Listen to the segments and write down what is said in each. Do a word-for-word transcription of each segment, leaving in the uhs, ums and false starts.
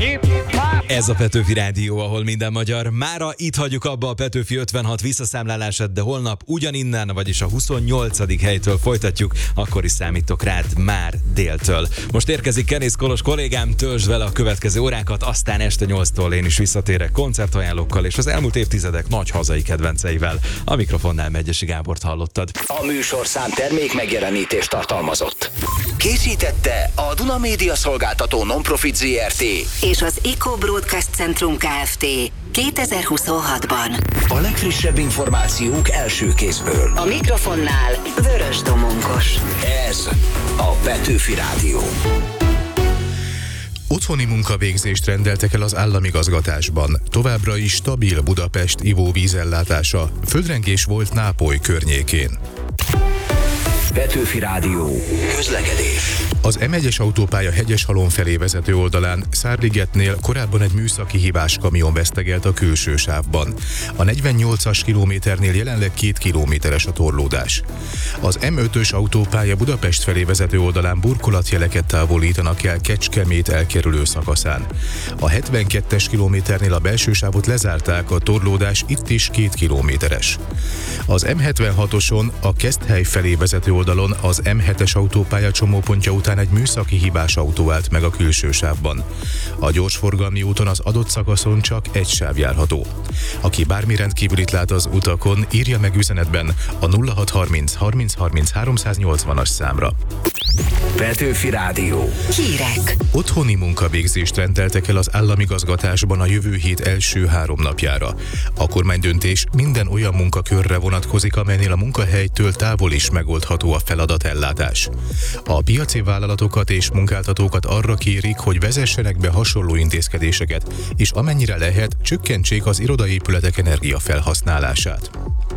Ez a Petőfi Rádió, ahol minden magyar. Mára itt hagyjuk abba a Petőfi ötvenhat visszaszámlálását, de holnap ugyaninnen, vagyis a huszonnyolcadik helytől folytatjuk, akkor is számítok rád már déltől. Most érkezik Kenész Kolos kollégám, töltsd vele a következő órákat, aztán este nyolctól én is visszatérek koncertajánlókkal és az elmúlt évtizedek nagy hazai kedvenceivel. A mikrofonnál Megyesi Gábort hallottad. A műsorszám termék megjelenítést tartalmazott. Készítette a Duna Média Szolgáltató Nonprofit zé er té és az Eco Broadcast Centrum Kft. kétezer-huszonhatban. A legfrissebb információk első kézből. A mikrofonnál Vörös Domonkos. Ez a Petőfi Rádió. Otthoni munkavégzést rendeltek el az államigazgatásban. Továbbra is stabil Budapest ivóvízellátása. Földrengés volt Nápoly környékén. Petőfi Rádió. Közlekedés. Az em egyes autópálya Hegyeshalom felé vezető oldalán Szárligetnél korábban egy műszaki hibás kamion vesztegelt a külső sávban. A negyvennyolcas kilométernél jelenleg két kilométeres a torlódás. Az em ötös autópálya Budapest felé vezető oldalán burkolatjeleket távolítanak el Kecskemét elkerülő szakaszán. A hetvenkettes kilométernél a belső sávot lezárták, a torlódás itt is két kilométeres. Az em hetvenhatoson a Keszthely felé vezető oldalon az em hetes autópálya csomópontja után egy műszaki hibás autó állt meg a külső sávban. A gyorsforgalmi úton az adott szakaszon csak egy sáv járható. Aki bármi rendkívülit lát az utakon, írja meg üzenetben a nulla hat harminc harminc harminc háromszáznyolcvanas számra. Petőfi Rádió. Hírek. Otthoni munkavégzést rendeltek el az államigazgatásban a jövő hét első három napjára. A kormánydöntés minden olyan munkakörre vonatkozik, amelynél a munkahelytől távol is megoldható a feladatellátás. A piaci vállalatokat és munkáltatókat arra kérik, hogy vezessenek be hasonló intézkedéseket, és amennyire lehet, csökkentsék az irodaépületek energiafelhasználását.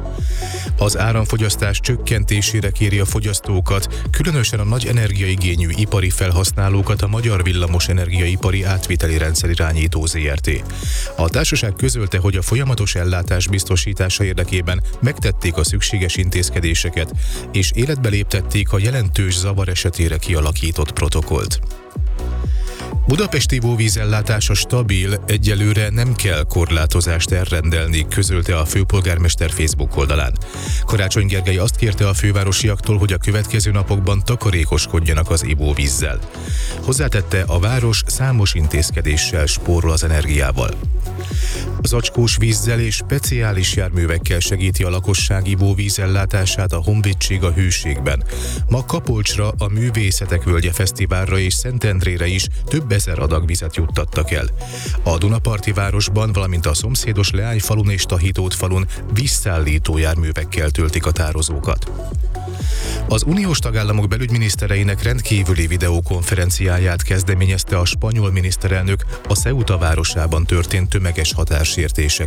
Az áramfogyasztás csökkentésére kéri a fogyasztókat, különösen a nagy energiaigényű ipari felhasználókat a Magyar Villamos Energiaipari Átviteli Rendszer Irányító zé er té. A társaság közölte, hogy a folyamatos ellátás biztosítása érdekében megtették a szükséges intézkedéseket, és életbe léptették a jelentős zavar esetére kialakított protokollt. Budapest ivóvízellátása stabil, egyelőre nem kell korlátozást elrendelni, közölte a főpolgármester Facebook oldalán. Karácsony Gergely azt kérte a fővárosiaktól, hogy a következő napokban takarékoskodjanak az ivóvízzel. Hozzátette, a város számos intézkedéssel spórol az energiával. Zacskós vízzel és speciális járművekkel segíti a lakosság ivóvízellátását a Honvédség a Hőségben. Ma Kapolcsra, a Művészetek Völgye Fesztiválra és Szentendrére is több ezer adag vizet juttattak el. A Dunaparti városban, valamint a szomszédos Leányfalun és Tahitót-falun vízszállító járművekkel töltik a tározókat. Az uniós tagállamok belügyminisztereinek rendkívüli videokonferenciáját kezdeményezte a spanyol miniszterelnök a Ceuta városában történt tömeges határsértések